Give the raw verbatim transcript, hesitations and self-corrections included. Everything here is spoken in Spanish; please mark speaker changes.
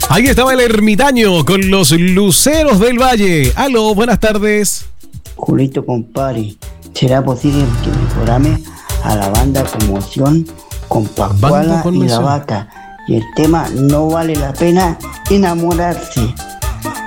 Speaker 1: Ahí estaba el ermitaño con los Luceros del Valle. Aló, buenas tardes.
Speaker 2: Julito, compadre, ¿será posible que me programe a la banda Conmoción con Pascuala y la Vaca? Y el tema No vale la pena enamorarse.